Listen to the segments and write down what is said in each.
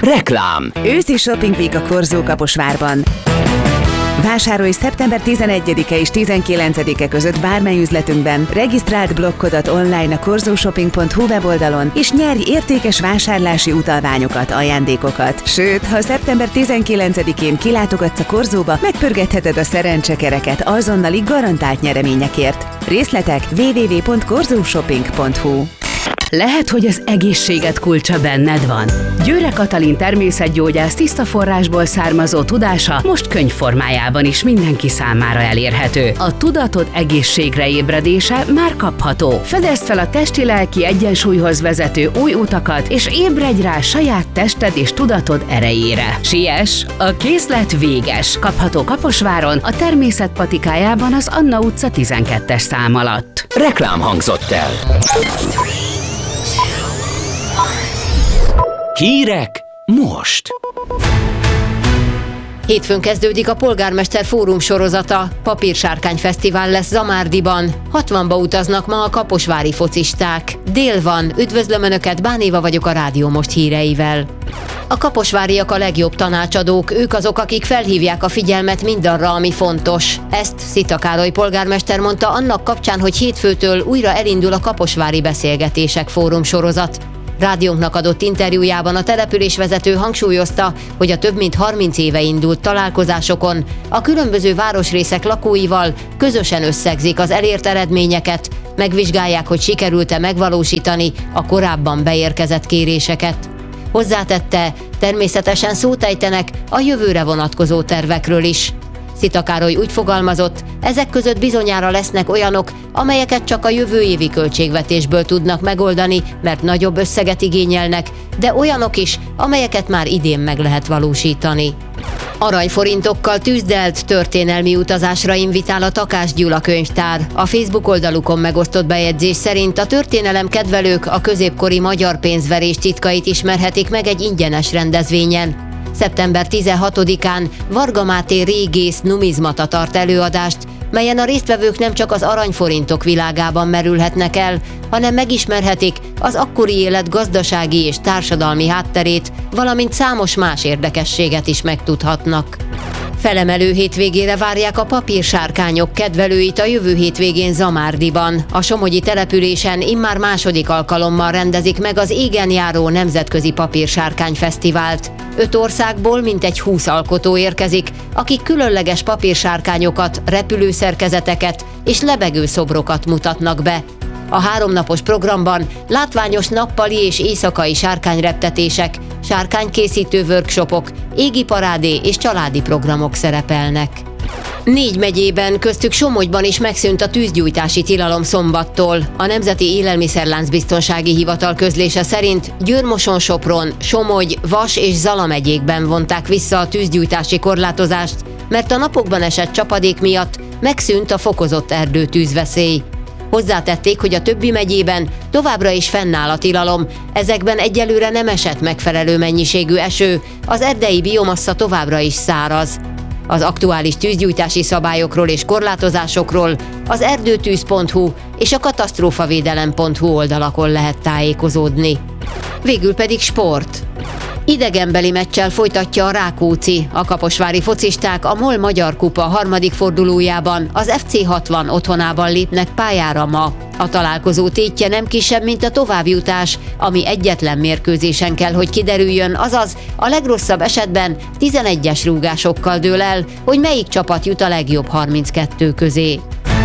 Reklám. Őszi Shopping Week a Korzó Kaposvárban. Vásárolj szeptember 11-e és 19-e között bármely üzletünkben, regisztráld blokkodat online a korzóshopping.hu weboldalon, és nyerj értékes vásárlási utalványokat, ajándékokat. Sőt, ha szeptember 19-én kilátogatsz a Korzóba, megpörgetheted a szerencsekereket azonnali garantált nyereményekért. Részletek www.korzóshopping.hu. Lehet, hogy az egészséged kulcsa benned van. Győre Katalin természetgyógyász tiszta forrásból származó tudása most könyvformájában is mindenki számára elérhető. A tudatod egészségre ébredése már kapható. Fedezd fel a testi-lelki egyensúlyhoz vezető új utakat, és ébredj rá saját tested és tudatod erejére. Siess, a készlet véges. Kapható Kaposváron, a Természet patikájában az Anna utca 12-es szám alatt. Reklám hangzott el. Hírek most. Hétfőn kezdődik a Polgármester Fórum sorozata. Papírsárkány Fesztivál lesz Zamárdiban. 60-ba utaznak ma a kaposvári focisták. Dél van, üdvözlöm Önöket, Bán Éva vagyok a Rádió Most híreivel. A kaposváriak a legjobb tanácsadók, ők azok, akik felhívják a figyelmet mindarra, ami fontos. Ezt Szita Károly polgármester mondta annak kapcsán, hogy hétfőtől újra elindul a Kaposvári Beszélgetések Fórum sorozat. Rádiónknak adott interjújában a településvezető hangsúlyozta, hogy a több mint 30 éve indult találkozásokon a különböző városrészek lakóival közösen összegzik az elért eredményeket, megvizsgálják, hogy sikerült-e megvalósítani a korábban beérkezett kéréseket. Hozzátette, természetesen szót ejtenek a jövőre vonatkozó tervekről is. Szita Károly úgy fogalmazott, ezek között bizonyára lesznek olyanok, amelyeket csak a jövő évi költségvetésből tudnak megoldani, mert nagyobb összeget igényelnek, de olyanok is, amelyeket már idén meg lehet valósítani. Aranyforintokkal tűzdelt történelmi utazásra invitál a Takás Gyula könyvtár. A Facebook oldalukon megosztott bejegyzés szerint a történelemkedvelők a középkori magyar pénzverés titkait ismerhetik meg egy ingyenes rendezvényen. Szeptember 16-án Varga Máté régész numizmata tart előadást, melyen a résztvevők nem csak az aranyforintok világában merülhetnek el, hanem megismerhetik az akkori élet gazdasági és társadalmi hátterét, valamint számos más érdekességet is megtudhatnak. Felemelő hétvégére várják a papírsárkányok kedvelőit a jövő hétvégén Zamárdiban. A somogyi településen immár második alkalommal rendezik meg az égen járó nemzetközi papírsárkány fesztivált. 5 országból mintegy 20 alkotó érkezik, akik különleges papírsárkányokat, repülőszerkezeteket és lebegő szobrokat mutatnak be. A 3 napos programban látványos nappali és éjszakai sárkányreptetések, sárkánykészítő workshopok, égi parádé és családi programok szerepelnek. 4 megyében, köztük Somogyban is megszűnt a tűzgyújtási tilalom szombattól. A Nemzeti Élelmiszerláncbiztonsági Hivatal közlése szerint Győr-Moson-Sopron, Somogy, Vas és Zala megyékben vonták vissza a tűzgyújtási korlátozást, mert a napokban esett csapadék miatt megszűnt a fokozott erdőtűzveszély. Hozzátették, hogy a többi megyében továbbra is fennáll a tilalom, ezekben egyelőre nem esett megfelelő mennyiségű eső, az erdei biomassa továbbra is száraz. Az aktuális tűzgyújtási szabályokról és korlátozásokról az erdőtűz.hu és a katasztrófavédelem.hu oldalakon lehet tájékozódni. Végül pedig sport. Idegenbeli meccsel folytatja a Rákóczi. A kaposvári focisták a MOL Magyar Kupa 3. fordulójában az FC60 otthonában lépnek pályára ma. A találkozó tétje nem kisebb, mint a továbbjutás, ami egyetlen mérkőzésen kell, hogy kiderüljön, azaz a legrosszabb esetben 11-es rúgásokkal dől el, hogy melyik csapat jut a legjobb 32 közé.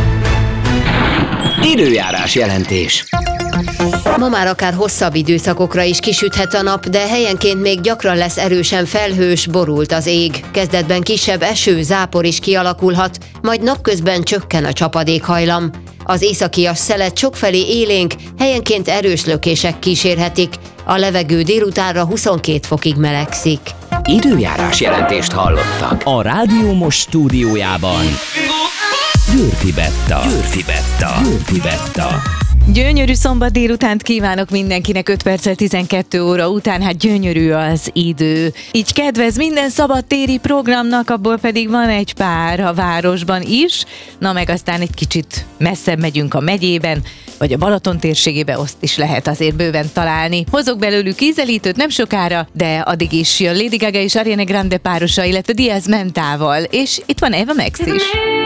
Időjárás jelentés. Ma már akár hosszabb időszakokra is kisüthet a nap, de helyenként még gyakran lesz erősen felhős, borult az ég. Kezdetben kisebb eső, zápor is kialakulhat, majd napközben csökken a csapadékhajlam. Az északias szelet sokfelé élénk, helyenként erős lökések kísérhetik. A levegő délutánra 22 fokig melegszik. Időjárás jelentést hallottak. A Rádió Most stúdiójában Győrfi Betta. Gyönyörű szombat délutánt kívánok mindenkinek, 5 perccel 12 óra után, hát gyönyörű az idő. Így kedvez minden szabadtéri programnak, abból pedig van egy pár a városban is, na meg aztán egy kicsit messzebb megyünk a megyében, vagy a Balaton térségébe, azt is lehet azért bőven találni. Hozok belőlük ízelítőt nem sokára, de addig is jön Lady Gaga és Ariana Grande párosa, illetve Diaz Mentával, és itt van Eva Max is.